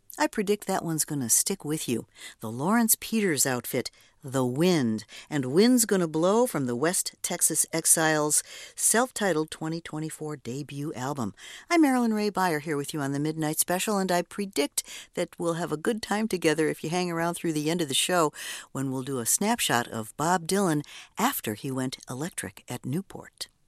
I predict that one's going to stick with you. The Lawrence Peters outfit, The Wind, and Wind's Gonna Blow from the West Texas Exiles' self-titled 2024 debut album. I'm Marilyn Ray Beyer here with you on the Midnight Special, and I predict that we'll have a good time together if you hang around through the end of the show when we'll do a snapshot of Bob Dylan after he went electric at Newport.